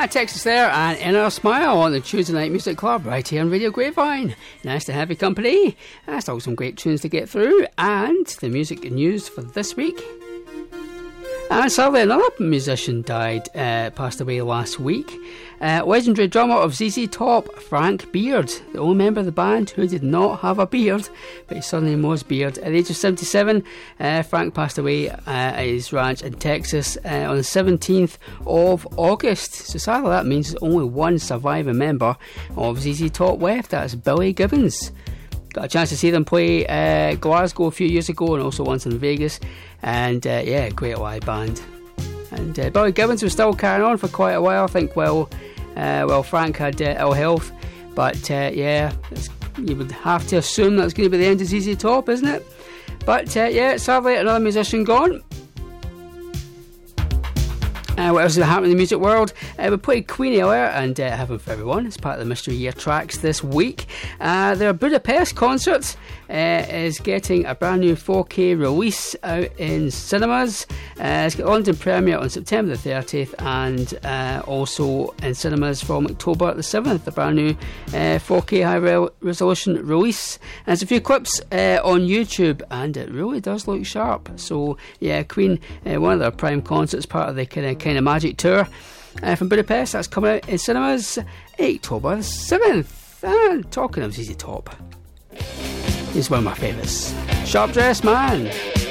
Texas there, and Inner Smile on the Tuesday Night Music Club right here on Radio Grapevine. Nice to have your company. Still some great tunes to get through, and the music news for this week. And sadly, another musician died, passed away last week. Legendary drummer of ZZ Top, Frank Beard, the only member of the band who did not have a beard, but he suddenly was Beard. At the age of 77, Frank passed away at his ranch in Texas on the 17th of August. So sadly, that means there's only one surviving member of ZZ Top left. That's Billy Gibbons. Got a chance to see them play Glasgow a few years ago, and also once in Vegas. And yeah, great live band. And Billy Gibbons was still carrying on for quite a while, I think, while Frank had ill health. But yeah, you would have to assume that's going to be the end of ZZ Top, isn't it? But yeah, sadly, another musician gone. What else is happening in the music world? We played Queen earlier, and Heaven for Everyone as part of the Mystery Year tracks this week. Their Budapest concert is getting a brand new 4K release out in cinemas. It's got a London premiere on September the 30th, and also in cinemas from October the 7th, the brand new 4K high resolution release. And there's a few clips on YouTube, and it really does look sharp. So yeah, Queen, one of their prime concerts, part of the kind of Magic Tour from Budapest. That's coming out in cinemas October the 7th. And talking of ZZ Top, he's one of my favourites, Sharp Dressed Man.